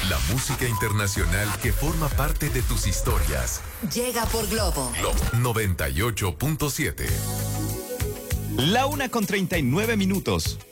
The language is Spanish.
La música internacional que forma parte de tus historias. Llega por Globo. Globo 98.7. La 1:39.